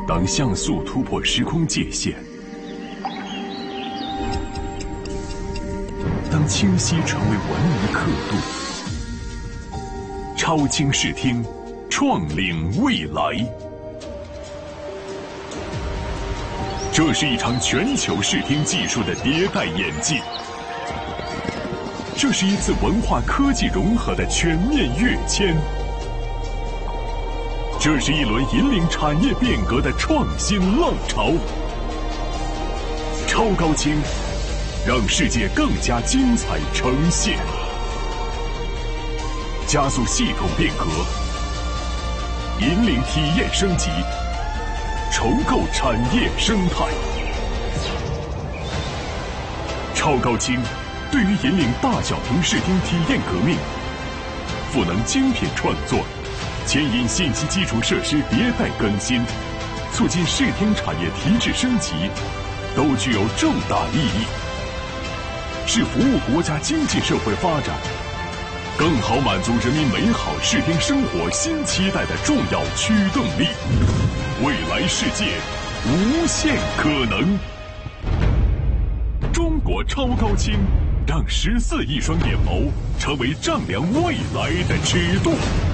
当像素突破时空界限，当清晰成为文明刻度，超清视听，创领未来。这是一场全球视听技术的迭代演进，这是一次文化科技融合的全面跃迁，这是一轮引领产业变革的创新浪潮。超高清，让世界更加精彩呈现，加速系统变革，引领体验升级，重构产业生态。超高清对于引领大小屏视听体验革命，赋能精品创作，牵引信息基础设施迭代更新，促进视听产业提质升级，都具有重大意义，是服务国家经济社会发展，更好满足人民美好视听生活新期待的重要驱动力。未来世界，无限可能。中国超高清，让14亿双眼眸成为丈量未来的尺度。